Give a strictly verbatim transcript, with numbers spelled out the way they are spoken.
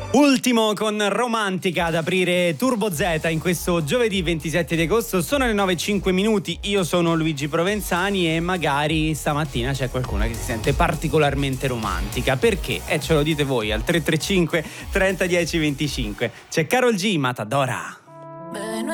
Ultimo con Romantica ad aprire Turbo Z in questo giovedì ventisette di agosto. Sono le nove e cinque minuti, io sono Luigi Provenzani e magari stamattina c'è qualcuno che si sente particolarmente romantica. Perché? E eh, ce lo dite voi al tre tre cinque trenta dieci venticinque. C'è Karol G, Matadora.